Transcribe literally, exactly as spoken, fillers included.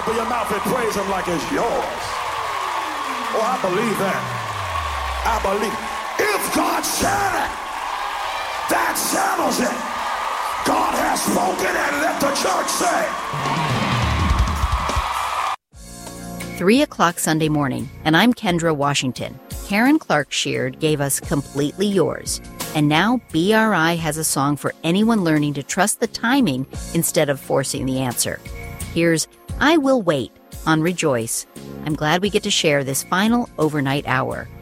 open your mouth and praise him like it's yours. Oh, I believe that. I believe. If God said it, that settles it. God has spoken, and let the church say. Three o'clock Sunday morning, and I'm Kendra Washington. Karen Clark Sheard gave us Completely Yours. And now B R I has a song for anyone learning to trust the timing instead of forcing the answer. Here's I Will Wait on Rejoice. I'm glad we get to share this final overnight hour.